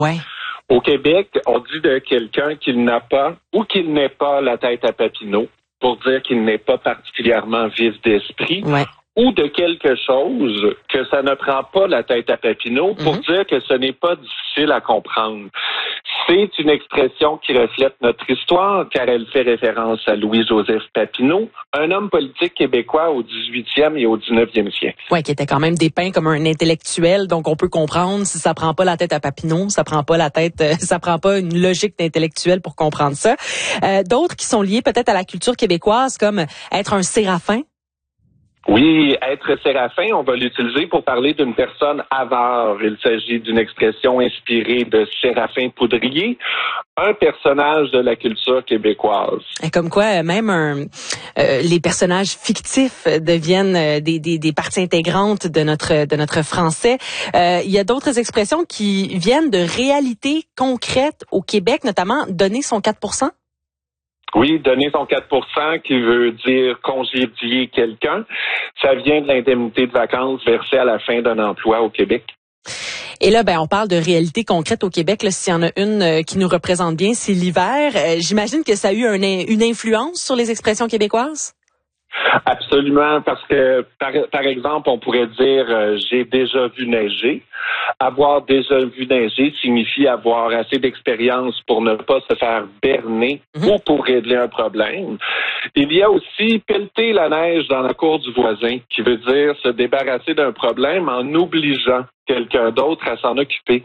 Ouais. Au Québec, on dit de quelqu'un qu'il n'a pas ou qu'il n'est pas la tête à Papineau pour dire qu'il n'est pas particulièrement vif d'esprit. Ouais. Ou de quelque chose que ça ne prend pas la tête à Papineau pour dire que ce n'est pas difficile à comprendre. C'est une expression qui reflète notre histoire car elle fait référence à Louis-Joseph Papineau, un homme politique québécois au 18e et au 19e siècle. Ouais, qui était quand même dépeint comme un intellectuel, donc on peut comprendre si ça prend pas la tête à Papineau, ça prend pas ça prend pas une logique d'intellectuel pour comprendre ça. D'autres qui sont liés peut-être à la culture québécoise comme être un séraphin. Oui, être séraphin, on va l'utiliser pour parler d'une personne avare. Il s'agit d'une expression inspirée de Séraphin Poudrier, un personnage de la culture québécoise. Et comme quoi, même les personnages fictifs deviennent des parties intégrantes de notre français. Il y a d'autres expressions qui viennent de réalités concrètes au Québec, notamment donner son 4%. Oui, donner son 4%, qui veut dire congédier quelqu'un, ça vient de l'indemnité de vacances versée à la fin d'un emploi au Québec. Et là, on parle de réalité concrète au Québec. Là, s'il y en a une qui nous représente bien, c'est l'hiver. J'imagine que ça a eu une influence sur les expressions québécoises? Absolument, parce que, par exemple, on pourrait dire j'ai déjà vu neiger. Avoir déjà vu neiger signifie avoir assez d'expérience pour ne pas se faire berner ou pour régler un problème. Il y a aussi pelleter la neige dans la cour du voisin, qui veut dire se débarrasser d'un problème en obligeant quelqu'un d'autre à s'en occuper.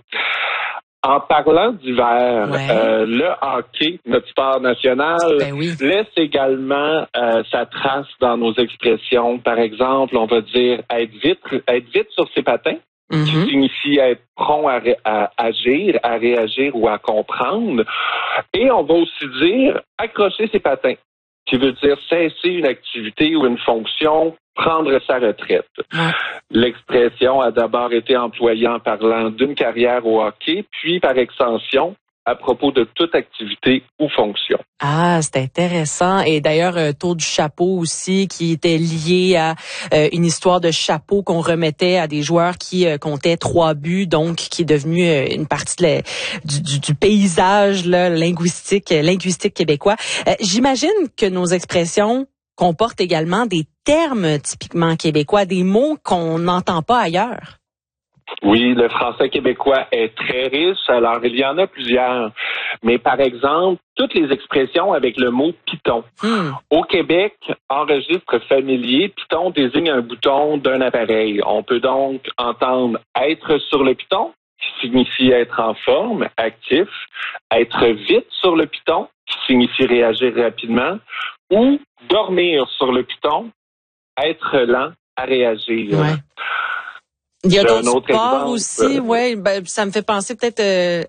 En parlant d'hiver, le hockey, notre sport national, laisse également sa trace dans nos expressions. Par exemple, on va dire être vite sur ses patins, qui signifie être prompt à agir, à réagir ou à comprendre. Et on va aussi dire accrocher ses patins, qui veut dire cesser une activité ou une fonction, prendre sa retraite. L'expression a d'abord été employée en parlant d'une carrière au hockey, puis par extension, à propos de toute activité ou fonction. Ah, c'est intéressant. Et d'ailleurs, tour du chapeau aussi, qui était lié à une histoire de chapeau qu'on remettait à des joueurs qui comptaient 3 buts, donc qui est devenu une partie du paysage là, linguistique québécois. J'imagine que nos expressions comportent également des termes typiquement québécois, des mots qu'on n'entend pas ailleurs. Oui, le français québécois est très riche, alors il y en a plusieurs. Mais par exemple, toutes les expressions avec le mot piton. Au Québec, enregistre familier, piton désigne un bouton d'un appareil. On peut donc entendre être sur le piton, qui signifie être en forme, actif, être vite sur le piton, qui signifie réagir rapidement, ou dormir sur le piton, être lent à réagir. Ouais. Il y a d'autres sports exemple aussi, ça me fait penser peut-être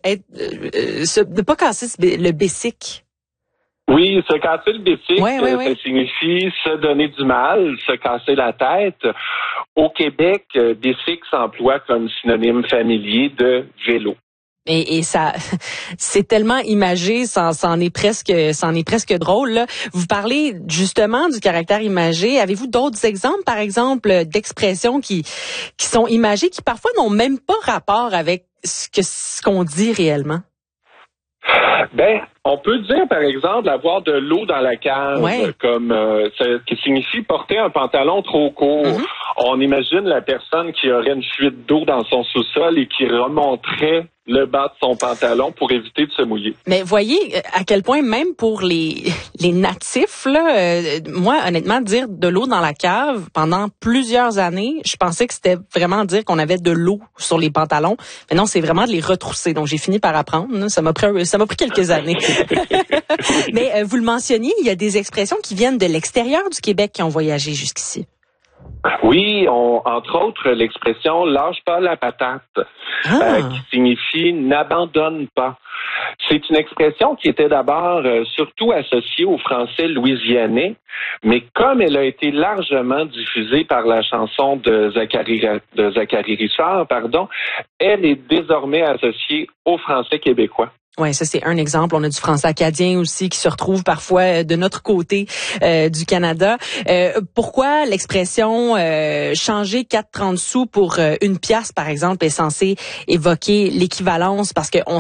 de pas casser le basic. Oui, se casser le basic, ça signifie se donner du mal, se casser la tête. Au Québec, basic s'emploie comme synonyme familier de vélo. Et ça, c'est tellement imagé, c'en est presque drôle, là. Vous parlez justement du caractère imagé. Avez-vous d'autres exemples, par exemple, d'expressions qui sont imagées, qui parfois n'ont même pas rapport avec ce qu'on dit réellement? On peut dire, par exemple, avoir de l'eau dans la cave, comme qui signifie porter un pantalon trop court. On imagine la personne qui aurait une fuite d'eau dans son sous-sol et qui remonterait le bas de son pantalon pour éviter de se mouiller. Mais voyez à quel point même pour les natifs là, moi honnêtement dire de l'eau dans la cave pendant plusieurs années, je pensais que c'était vraiment dire qu'on avait de l'eau sur les pantalons, mais non, c'est vraiment de les retrousser. Donc j'ai fini par apprendre, hein. Ça m'a pris quelques années. Mais vous le mentionniez, il y a des expressions qui viennent de l'extérieur du Québec qui ont voyagé jusqu'ici. Oui, entre autres, l'expression « lâche pas la patate », qui signifie « n'abandonne pas ». C'est une expression qui était d'abord surtout associée au français louisianais, mais comme elle a été largement diffusée par la chanson de Zachary Richard, elle est désormais associée au français québécois. Ouais, ça c'est un exemple. On a du français acadien aussi qui se retrouve parfois de notre côté du Canada. Pourquoi l'expression changer 4,30 sous pour 1 piastre, par exemple, est censée évoquer l'équivalence? Parce que